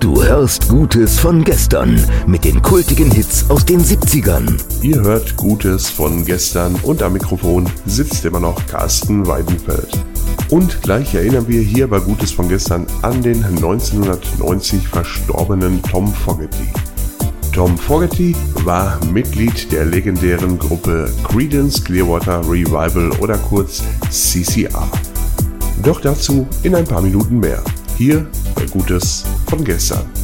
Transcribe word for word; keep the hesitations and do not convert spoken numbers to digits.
Du hörst Gutes von gestern mit den kultigen Hits aus den siebzigern. Ihr hört Gutes von gestern und am Mikrofon sitzt immer noch Carsten Weidenfeld. Und gleich erinnern wir hier bei Gutes von gestern an den neunzehnhundertneunzig verstorbenen Tom Fogerty. Tom Fogerty war Mitglied der legendären Gruppe Creedence Clearwater Revival oder kurz C C R. Doch dazu in ein paar Minuten mehr. Hier bei Gutes von gestern.